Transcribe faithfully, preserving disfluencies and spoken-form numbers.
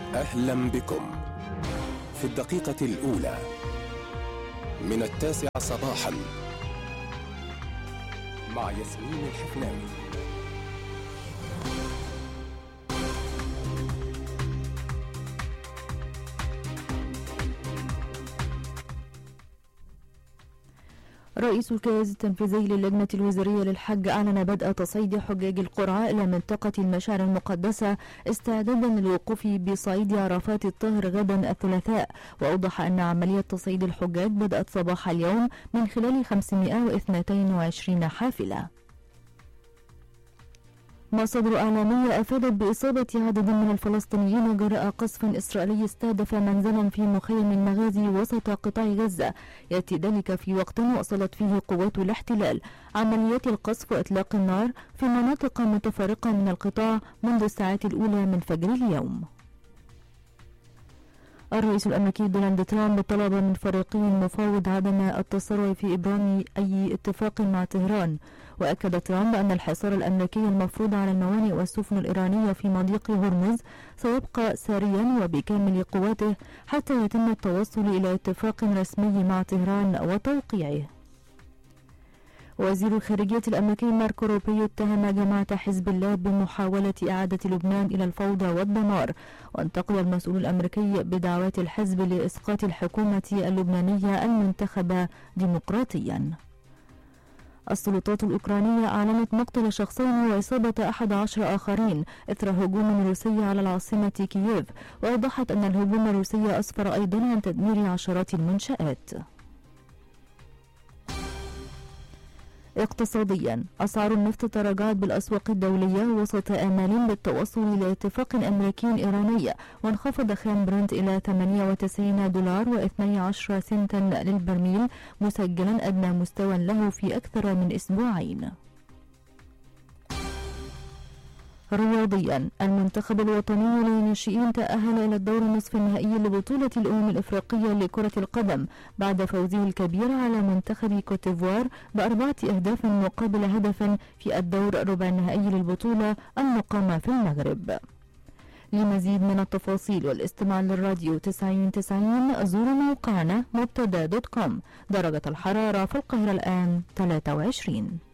أهلا بكم في الدقيقة الأولى من التاسعة صباحا مع ياسمين الحفناوي. رئيس الجهاز التنفيذي للجنة الوزارية للحج أعلن بدء تصعيد حجاج القرعة إلى منطقة المشاعر المقدسة استعدادا للوقوف بصعيد عرفات الطاهر غدا الثلاثاء، وأوضح أن عملية تصعيد الحجاج بدأت صباح اليوم من خلال خمسمائة واثنين وعشرين حافلة. مصادر إعلامية أفادت بإصابة عدد من الفلسطينيين جراء قصف إسرائيلي استهدف منزلا في مخيم المغازي وسط قطاع غزة، يأتي ذلك في وقت واصلت فيه قوات الاحتلال عمليات القصف وإطلاق النار في مناطق متفرقة من القطاع منذ الساعات الأولى من فجر اليوم. الرئيس الأمريكي دونالد ترامب طلب من فريقه المفاوض عدم التسرع في إبرام أي اتفاق مع طهران، وأكد ترامب أن الحصار الأمريكي المفروض على الموانئ والسفن الإيرانية في مضيق هرمز سيبقى ساريا وبكامل قواته حتى يتم التوصل إلى اتفاق رسمي مع طهران وتوقيعه. وزير الخارجية الأمريكي ماركو روبيو اتهم جماعة حزب الله بمحاولة إعادة لبنان إلى الفوضى والدمار، وانتقد المسؤول الأمريكي بدعوات الحزب لإسقاط الحكومة اللبنانية المنتخبة ديمقراطيا. السلطات الأوكرانية أعلنت مقتل شخصين وإصابة أحد عشر آخرين إثر هجوم روسي على العاصمة كييف، وأوضحت أن الهجوم الروسي أسفر أيضا عن تدمير عشرات المنشآت. اقتصاديا، أسعار النفط تراجعت بالأسواق الدولية وسط آمال بالتوصل إلى اتفاق أمريكي إيراني، وانخفض خام برنت إلى ثمانية وتسعين دولار واثني عشر سنتا للبرميل، مسجلا أدنى مستوى له في أكثر من أسبوعين. رياضيا، المنتخب الوطني للناشئين تأهل إلى الدور نصف النهائي لبطولة الأمم الإفريقية لكرة القدم بعد فوزه الكبير على منتخب كوتيفوار بأربعة أهداف مقابل هدف في الدور ربع النهائي للبطولة المقامة في المغرب. لمزيد من التفاصيل والاستماع للراديو تسعين تسعين زوروا موقعنا مبتدا دوت كوم. درجة الحرارة في القاهرة الآن ثلاثة وعشرين.